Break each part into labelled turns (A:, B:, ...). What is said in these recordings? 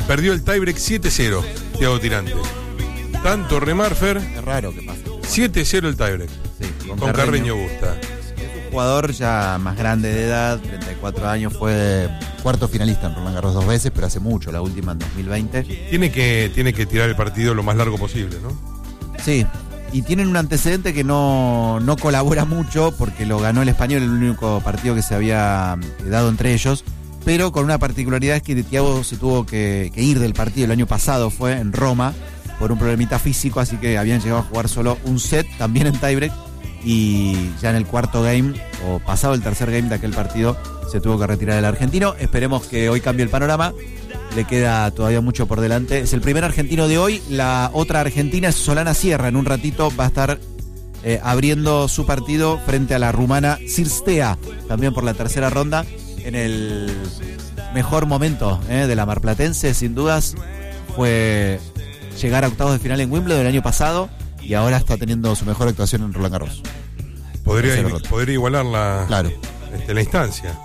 A: perdió el tiebreak 7-0, Thiago Tirante. Tanto Remarfer.
B: Es raro que pase.
A: 7-0 el tiebreak.
B: Sí,
A: con Carreño Busta.
B: Es un jugador ya más grande de edad, 34 años, fue cuarto finalista en Roland Garros 2 veces, pero hace mucho, la última en 2020.
A: Tiene que tirar el partido lo más largo posible, ¿no?
B: Sí, y tienen un antecedente que no colabora mucho, porque lo ganó el Español, el único partido que se había dado entre ellos, pero con una particularidad es que Thiago se tuvo que ir del partido, el año pasado fue en Roma, por un problemita físico, así que habían llegado a jugar solo un set, también en tiebreak, y ya en el cuarto game, o pasado el tercer game de aquel partido, se tuvo que retirar el argentino. Esperemos que hoy cambie el panorama, le queda todavía mucho por delante. Es el primer argentino de hoy, la otra argentina es Solana Sierra, en un ratito va a estar abriendo su partido frente a la rumana Cirstea, también por la tercera ronda, en el mejor momento de la marplatense, sin dudas, fue llegar a octavos de final en Wimbledon el año pasado y ahora está teniendo su mejor actuación en Roland Garros.
A: Podría igualar la instancia.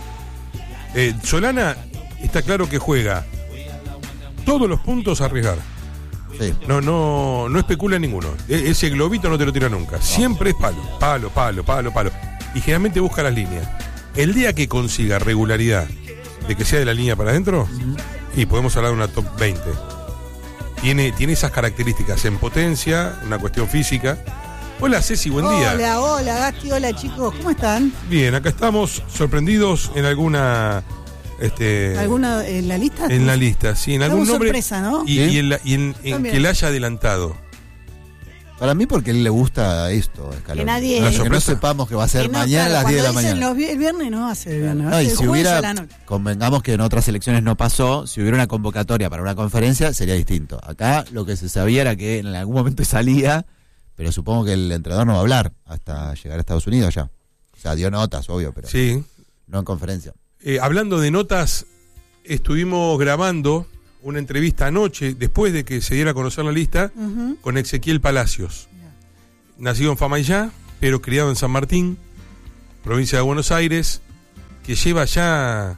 A: Solana está claro que juega todos los puntos a arriesgar.
B: Sí.
A: No especula ninguno. Ese globito no te lo tira nunca. Siempre es palo. Y generalmente busca las líneas. El día que consiga regularidad de que sea de la línea para adentro, y podemos hablar de una top 20. Tiene esas características en potencia, una cuestión física. Hola Ceci, buen día.
C: Hola Gasti, hola chicos, ¿cómo están?
A: Bien, acá estamos sorprendidos en alguna...
C: ¿Alguna en la lista?
A: En la lista, sí, en algún nombre.
C: Sorpresa, ¿no?
A: Y en que la haya adelantado.
B: Para mí porque a él le gusta esto, Scaloni.
C: Que nadie...
B: Que no sepamos que va a ser mañana a las 10 de la mañana.
C: El viernes no hace el viernes.
B: No, y si hubiera, convengamos que en otras elecciones no pasó, si hubiera una convocatoria para una conferencia sería distinto. Acá lo que se sabía era que en algún momento salía, pero supongo que el entrenador no va a hablar hasta llegar a Estados Unidos ya. O sea, dio notas, obvio, pero
A: sí,
B: no en conferencia.
A: Hablando de notas, estuvimos grabando una entrevista anoche, después de que se diera a conocer la lista, con Ezequiel Palacios. Nacido en Famaillá, pero criado en San Martín, provincia de Buenos Aires, que lleva ya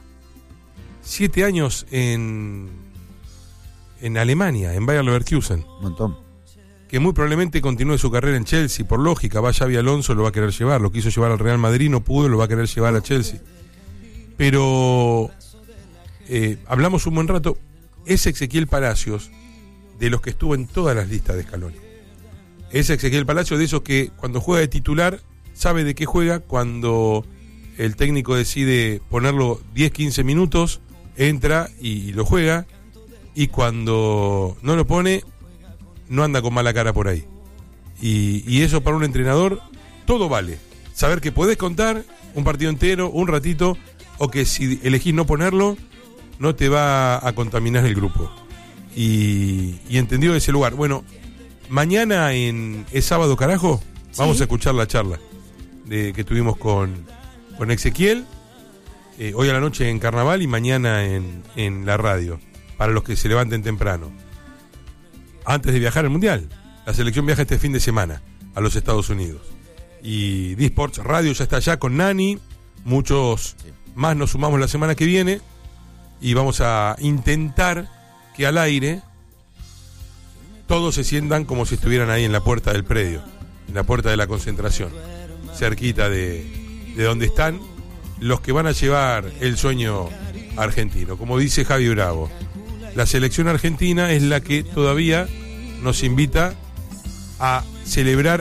A: 7 años en Alemania, en Bayer Leverkusen.
B: Un montón.
A: Que muy probablemente continúe su carrera en Chelsea, por lógica. Va Xabi Alonso, lo va a querer llevar. Lo quiso llevar al Real Madrid, no pudo, lo va a querer llevar a Chelsea. Pero hablamos un buen rato. Es Ezequiel Palacios, de los que estuvo en todas las listas de Scaloni. Es Ezequiel Palacios de esos que cuando juega de titular sabe de qué juega, cuando el técnico decide ponerlo 10-15 minutos, entra y lo juega, y cuando no lo pone, no anda con mala cara por ahí. Y eso para un entrenador, todo vale. Saber que podés contar un partido entero, un ratito, o que si elegís no ponerlo, no te va a contaminar el grupo. Y entendió ese lugar. Bueno, mañana es sábado, carajo, vamos a escuchar la charla que tuvimos con Ezequiel, hoy a la noche en Carnaval y mañana en la radio, para los que se levanten temprano. Antes de viajar al Mundial, la selección viaja este fin de semana a los Estados Unidos. Y D-Sports Radio ya está allá con Nani, muchos más nos sumamos la semana que viene. Y vamos a intentar que al aire todos se sientan como si estuvieran ahí en la puerta del predio, en la puerta de la concentración, cerquita de donde están los que van a llevar el sueño argentino. Como dice Javi Bravo, la selección argentina es la que todavía nos invita a celebrar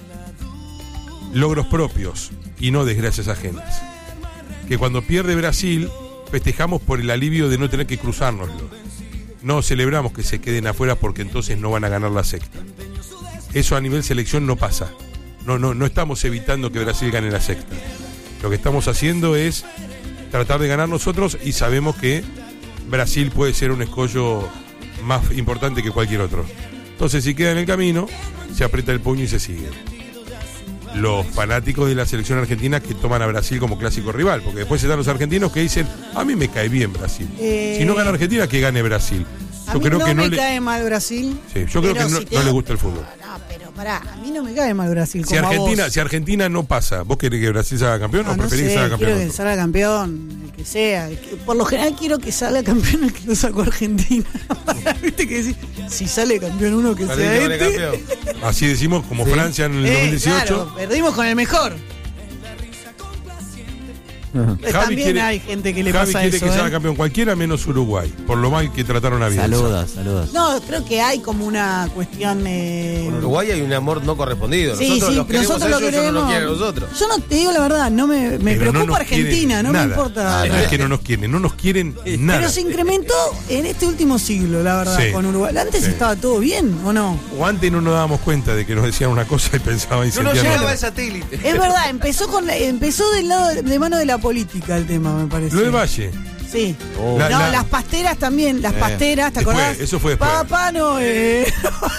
A: logros propios y no desgracias ajenas. Que cuando pierde Brasil festejamos por el alivio de no tener que cruzárnoslo. No celebramos que se queden afuera porque entonces no van a ganar la sexta. Eso a nivel selección no pasa. No estamos evitando que Brasil gane la sexta. Lo que estamos haciendo es tratar de ganar nosotros y sabemos que Brasil puede ser un escollo más importante que cualquier otro. Entonces si queda en el camino, se aprieta el puño y se sigue. Los fanáticos de la selección argentina que toman a Brasil como clásico rival, porque después están los argentinos que dicen, a mí me cae bien Brasil. Si no gana Argentina, que gane Brasil.
C: Yo creo que no me cae mal Brasil.
A: Sí, yo creo que no le gusta el fútbol.
C: No, pero pará, a mí no me cae mal Brasil.
A: Si
C: como
A: si Argentina no pasa, ¿vos querés que Brasil salga campeón o preferís que salga campeón?
C: Quiero que salga campeón, el que sea. Por lo general quiero que salga campeón el que lo sacó Argentina. Viste que decís, si sale campeón uno que sea este.
A: Así decimos, como Francia en el 2018.
C: Claro, perdimos con el mejor. También hay gente que le
A: Javi
C: pasa
A: quiere
C: eso.
A: Que salga campeón cualquiera menos Uruguay, por lo mal que trataron a Bielsa.
B: Saludos.
C: No, creo que hay como una cuestión.
D: Con Uruguay hay un amor no correspondido.
C: Sí, nosotros lo queremos.
D: No quieren nosotros.
C: Yo no te digo la verdad, me preocupa Argentina, no
A: nada.
C: me importa.
A: No es que no nos quieren nada.
C: Pero se incrementó en este último siglo, la verdad, con Uruguay. Antes estaba todo bien, ¿o no?
A: O antes no nos dábamos cuenta de que nos decían una cosa y pensaban
D: no nos llegaba el satélite.
C: Es verdad, empezó del lado de mano de la política el tema, me parece.
A: Lo del Valle.
C: Sí. Las pasteras también, ¿te acordás?
A: Eso fue después.
C: Papá Noel.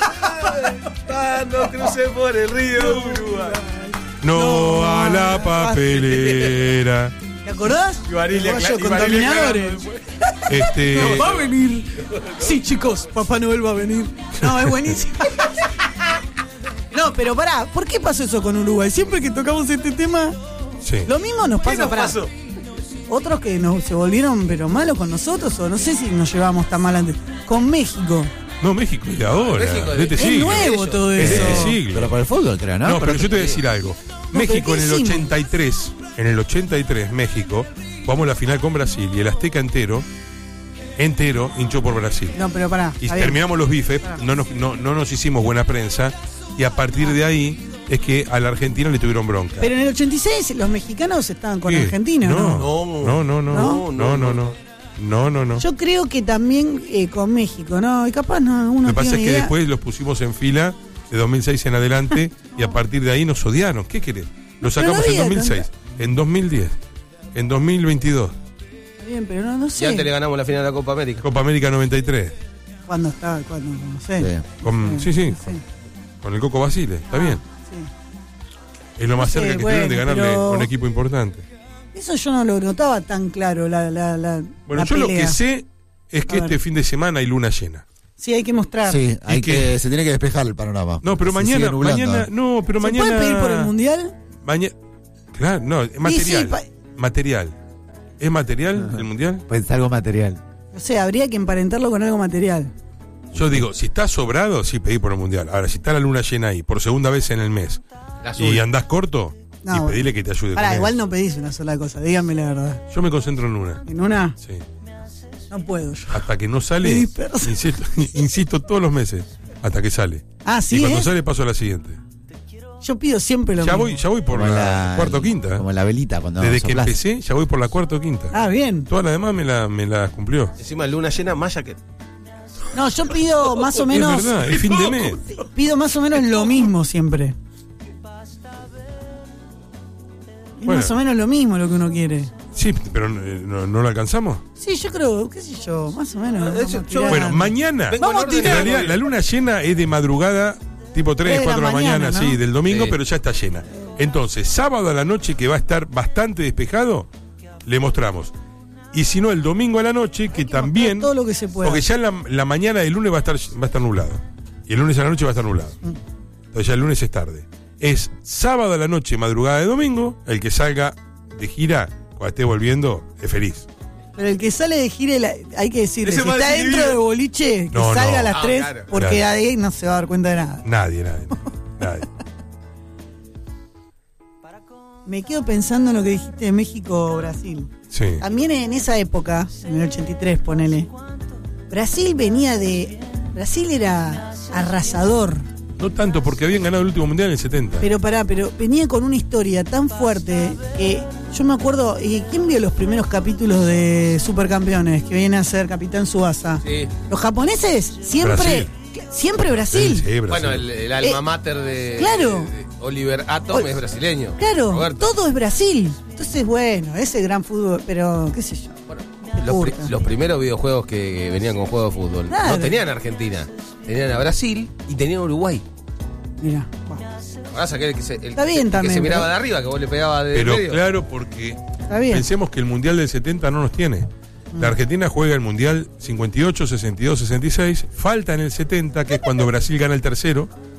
D: No crucé por el río Uruguay.
A: No a la papelera.
C: ¿Te acordás?
D: Los
C: contaminadores. No, va a venir. Sí, chicos, Papá Noel va a venir. No, es buenísimo. No, pero pará, ¿por qué pasó eso con Uruguay? Siempre que tocamos este tema, lo mismo nos pasa.
D: ¿Qué nos pasó?
C: Otros que se volvieron pero malos con nosotros, o no sé si nos llevábamos tan mal antes. Con México.
A: No, México es de ahora. De este siglo.
C: Es nuevo todo eso.
A: Es de este siglo.
B: Pero por el fútbol, creo, ¿no?
A: No, pero yo te voy a decir algo. México en el 83, México, jugamos la final con Brasil y el Azteca entero hinchó por Brasil.
C: No, pero pará.
A: Y terminamos los bifes, no nos hicimos buena prensa y a partir de ahí es que a la Argentina le tuvieron bronca.
C: Pero en el 86 los mexicanos estaban con Argentina, ¿no? Yo creo que también con México, ¿no? Y capaz no, uno.
A: Lo que pasa es que
C: idea.
A: después los pusimos en fila de 2006 en adelante y a partir de ahí nos odiaron. ¿Qué querés? Lo sacamos en 2006, en 2010, en 2022.
C: Bien, pero no sé.
D: Y antes le ganamos la final de la Copa América.
A: Copa América 93.
C: ¿Cuándo estaba? ¿Cuándo? No sé.
A: Sí. Con el Coco Basile, está bien.
C: Sí.
A: Es lo más cerca que estuvieron de ganarle a un equipo importante.
C: Eso yo no lo notaba tan claro,
A: Bueno,
C: la
A: yo
C: pelea.
A: lo que sé es que este fin de semana hay luna llena.
C: Sí, hay que mostrar.
B: Sí, se tiene que despejar el panorama.
A: No, pero mañana
B: ¿Se puede
C: pedir por el Mundial?
A: Claro, no, es material. Material. ¿Es material el Mundial?
B: Pues algo material.
C: O sea, habría que emparentarlo con algo material.
A: Yo digo, si está sobrado, sí pedí por el Mundial. Ahora, si está la luna llena ahí, por segunda vez en el mes, y andás corto, y pedile que te ayude.
C: Igual no pedís una sola cosa, díganme la verdad.
A: Yo me concentro en una.
C: ¿En una?
A: Sí.
C: No puedo yo.
A: Hasta que no sale, insisto todos los meses, hasta que sale.
C: ¿Sí?
A: Y cuando sale paso a la siguiente.
C: Yo pido siempre lo mismo.
A: Ya voy por la cuarta o quinta.
B: Como la velita cuando
A: desde que empecé, ya voy por la cuarta o quinta.
C: Bien.
A: Todas las demás me la cumplió.
D: Encima luna llena, más jaquet.
C: No, yo pido más o menos.
A: Es verdad, es fin de mes.
C: Pido más o menos lo mismo siempre. Es más o menos lo mismo lo que uno quiere.
A: Sí, pero ¿no lo alcanzamos?
C: Sí, yo creo, qué sé yo, más o menos.
A: Bueno, mañana.
C: Vamos a tirar.
A: En realidad, la luna llena es de madrugada, tipo 3, 4 de la mañana,
C: ¿no?
A: sí, del domingo,
D: Sí.
A: pero ya está llena. Entonces, sábado a la noche, que va a estar bastante despejado, le mostramos. Y si no, el domingo a la noche, que también.
C: Todo lo que se pueda.
A: Porque ya la mañana del lunes va a estar nublado. Y el lunes a la noche va a estar nublado. Entonces ya el lunes es tarde. Es sábado a la noche, madrugada de domingo. El que salga de gira, cuando esté volviendo, es feliz.
C: Pero el que sale de gira, hay que decirle,
D: Ese
C: si
D: va
C: está
D: decidido.
C: dentro de boliche, que salga a las 3,
D: claro.
C: porque ahí no se va a dar cuenta de nada.
A: Nadie.
C: Me quedo pensando en lo que dijiste de México-Brasil.
A: Sí.
C: También en esa época, en el 83, ponele, Brasil era arrasador.
A: No tanto, porque habían ganado el último mundial en el 70.
C: Pero venía con una historia tan fuerte que yo me acuerdo, ¿quién vio los primeros capítulos de Supercampeones que viene a ser Capitán Tsubasa?
D: Sí.
C: Los japoneses, siempre Brasil.
A: Sí, Brasil.
D: Bueno, el alma mater de Oliver Atom es brasileño.
C: Claro,
D: Roberto.
C: todo es Brasil. Entonces, bueno, ese gran fútbol, pero qué sé yo.
D: Bueno, los primeros videojuegos que venían con juegos de fútbol no tenían Argentina, tenían a Brasil y tenían a Uruguay.
C: Mira,
D: Ahora saqué el que se
C: también,
D: miraba
C: pero-
D: de arriba, que vos le pegabas de
A: Pero
D: medio.
A: claro, porque
C: está bien.
A: pensemos que el mundial del 70 no nos tiene. La Argentina juega el mundial 58, 62, 66. Falta en el 70, que es cuando Brasil gana el tercero.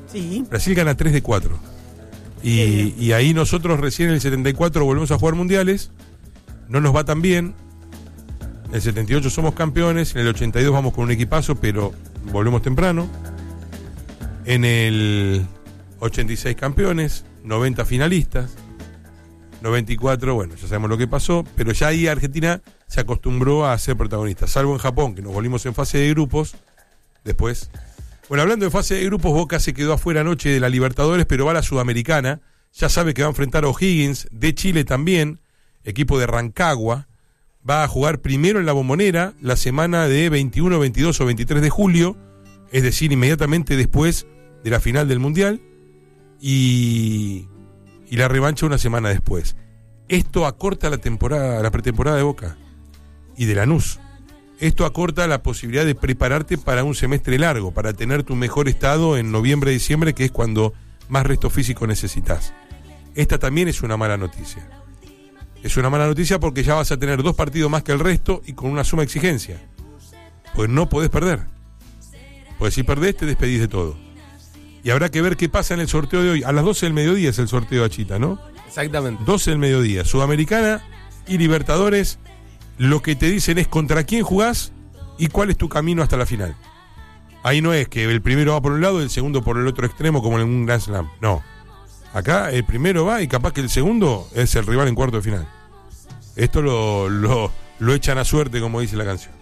C: Sí.
A: Brasil gana 3 de 4. Y ahí nosotros recién en el 74 volvemos a jugar mundiales. No nos va tan bien. En el 78 somos campeones. En el 82 vamos con un equipazo, pero volvemos temprano. En el 86 campeones, 90 finalistas. 94, bueno, ya sabemos lo que pasó, pero ya ahí Argentina se acostumbró a ser protagonista, salvo en Japón, que nos volvimos en fase de grupos. Después, bueno, hablando de fase de grupos, Boca se quedó afuera anoche de la Libertadores, pero va a la Sudamericana. Ya sabe que va a enfrentar a O'Higgins, de Chile también, equipo de Rancagua. Va a jugar primero en la Bombonera la semana de 21, 22 o 23 de julio, es decir, inmediatamente después de la final del Mundial, y la revancha una semana después. Esto acorta la pretemporada de Boca y de Lanús. Esto acorta la posibilidad de prepararte para un semestre largo, para tener tu mejor estado en noviembre, diciembre, que es cuando más resto físico necesitas. Esta también es una mala noticia. Es una mala noticia porque ya vas a tener 2 partidos más que el resto y con una suma exigencia. Pues no podés perder. Pues si perdés te despedís de todo. Y habrá que ver qué pasa en el sorteo de hoy. A las 12 del mediodía es el sorteo de Achita, ¿no?
D: Exactamente.
A: 12 del mediodía. Sudamericana y Libertadores. Lo que te dicen es contra quién jugás y cuál es tu camino hasta la final. Ahí no es que el primero va por un lado y el segundo por el otro extremo como en un Grand Slam. No. Acá el primero va y capaz que el segundo es el rival en cuarto de final. Esto lo echan a suerte, como dice la canción.